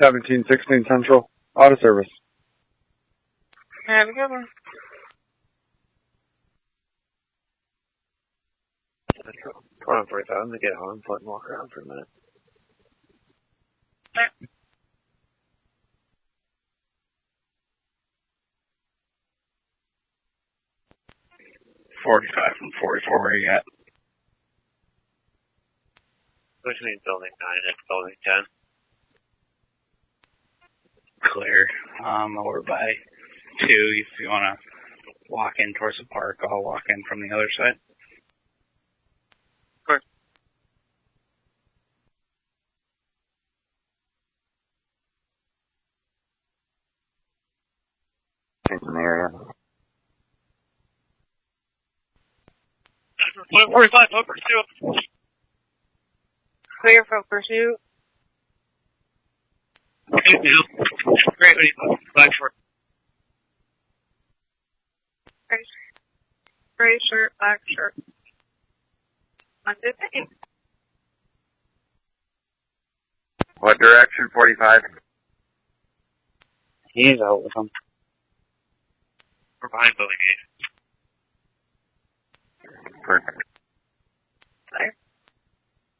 1716 Central, auto service. Have a good one. 45. I'm going to get home and walk around for a minute. There. 45 from 44, where you at? Between building 9 and building 10. Clear. Over by 2, if you want to walk in towards the park, I'll walk in from the other side. Of course. It's in the area. 45, no pursuit. Clear for pursuit. Okay, now. Great, black short. Gray shirt, black shirt. Monday night. What direction, 45? He's out with them. We're behind building 8. Perfect. Clear.